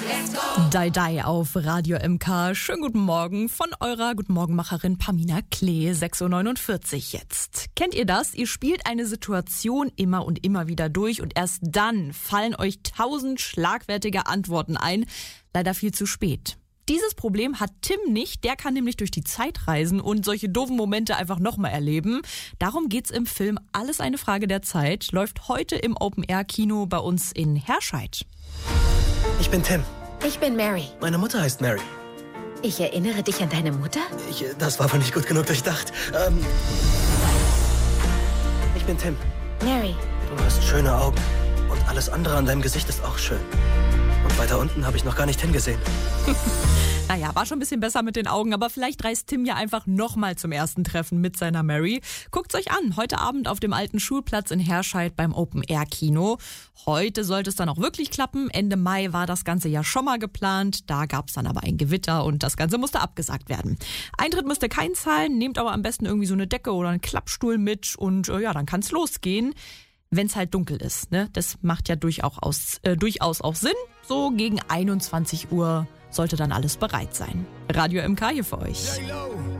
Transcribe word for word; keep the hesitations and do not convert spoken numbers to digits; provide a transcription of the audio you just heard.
Dai Dai auf Radio M K. Schönen guten Morgen von eurer Guten Morgenmacherin Pamina Klee, sechs Uhr neunundvierzig jetzt. Kennt ihr das? Ihr spielt eine Situation immer und immer wieder durch und erst dann fallen euch tausend schlagwertige Antworten ein. Leider viel zu spät. Dieses Problem hat Tim nicht, der kann nämlich durch die Zeit reisen und solche doofen Momente einfach nochmal erleben. Darum geht's im Film Alles eine Frage der Zeit, läuft heute im Open-Air-Kino bei uns in Herscheid. Ich bin Tim. Ich bin Mary. Meine Mutter heißt Mary. Ich erinnere dich an deine Mutter? Ich, das war wohl nicht gut genug durchdacht. Ähm, ich bin Tim. Mary. Du hast schöne Augen und alles andere an deinem Gesicht ist auch schön. Und weiter unten habe ich noch gar nicht hingesehen. Naja, war schon ein bisschen besser mit den Augen, aber vielleicht reist Tim ja einfach nochmal zum ersten Treffen mit seiner Mary. Guckt's euch an, heute Abend auf dem alten Schulplatz in Herscheid beim Open-Air-Kino. Heute sollte es dann auch wirklich klappen. Ende Mai war das Ganze ja schon mal geplant. Da gab's dann aber ein Gewitter und das Ganze musste abgesagt werden. Eintritt müsst ihr keinen zahlen, nehmt aber am besten irgendwie so eine Decke oder einen Klappstuhl mit und äh, ja, dann kann's losgehen. Wenn es halt dunkel ist, ne? Das macht ja durchaus, äh, durchaus auch Sinn. So gegen einundzwanzig Uhr sollte dann alles bereit sein. Radio M K hier für euch.